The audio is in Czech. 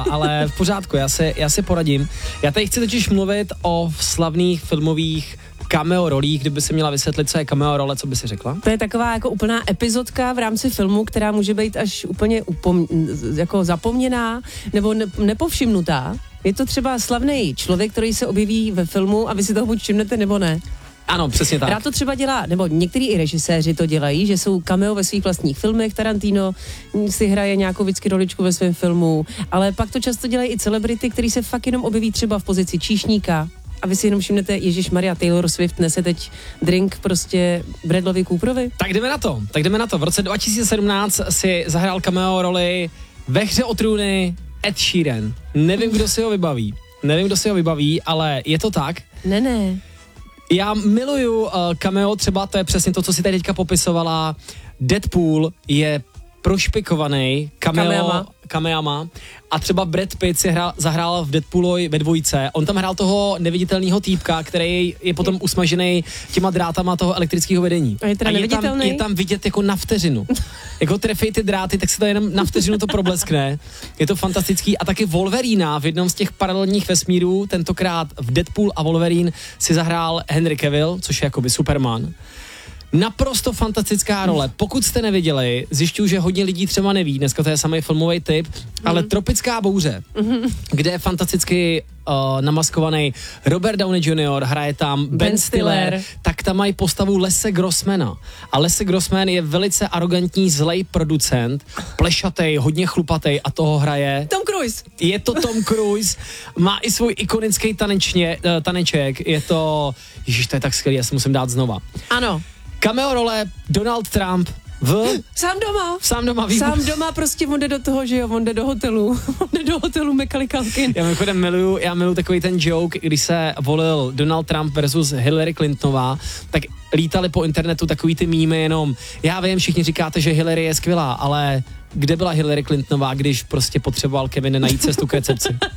ale v pořádku, já si poradím. Já tady chci totiž mluvit o slavných filmových cameo rolích. Kdyby si měla vysvětlit, co je cameo role, co by si řekla? To je taková jako úplná epizodka v rámci filmu, která může být až úplně jako zapomněná nebo nepovšimnutá. Je to třeba slavný člověk, který se objeví ve filmu a vy si toho buď všimnete nebo ne. Ano, přesně tak. Rád to třeba dělá, nebo některý i režiséři to dělají, že jsou cameo ve svých vlastních filmech. Tarantino si hraje nějakou vždycky roličku ve svém filmu, ale pak to často dělají i celebrity, který se fakt jenom objeví třeba v pozici číšníka. A vy si jenom všimnete, Ježišmarja, Taylor Swift nese teď drink prostě Bradleyvi Cooperovi. Tak jdeme na to. V roce 2017 si zahrál cameo roli ve Hře o trůny Ed Sheeran. Nevím, kdo si ho vybaví, ale je to tak. Ne. Já miluju cameo, třeba to je přesně to, co si tady teďka popisovala. Deadpool je prošpikovaný kameama a třeba Brad Pitt si zahrál v Deadpoolovi ve 2. On tam hrál toho neviditelného týpka, který je potom usmažený těma drátama toho elektrického vedení. A je teda neviditelný? Je tam vidět jako na vteřinu. Jako trefej ty dráty, tak se to jenom na vteřinu to probleskne. Je to fantastický. A taky Wolverina v jednom z těch paralelních vesmírů, tentokrát v Deadpool a Wolverine si zahrál Henry Cavill, což je jakoby Superman. Naprosto fantastická role. Pokud jste neviděli, zjišťuju, že hodně lidí třeba neví, dneska to je samý filmový typ, ale Tropická bouře, kde je fantasticky namaskovaný Robert Downey Jr., hraje tam Ben Stiller, tak tam mají postavu Lesse Grossmana. A Lesse Grossman je velice arrogantní, zlej producent, plešatej, hodně chlupatej a toho hraje Tom Cruise. Je to Tom Cruise, má i svůj ikonický taneček, je to, ježiš, to je tak skvělý, já si musím dát znova. Ano. Cameo role Donald Trump Sám doma. Výborný. Sám doma prostě on jde do toho, že jo, on jde do hotelu Macaulay Culkin. Já mimochodem miluju takový ten joke, když se volil Donald Trump versus Hillary Clintonová, tak lítali po internetu takový ty mýmy jenom, já vím, všichni říkáte, že Hillary je skvělá, ale kde byla Hillary Clintonová, když prostě potřeboval Kevin najít cestu k recepci?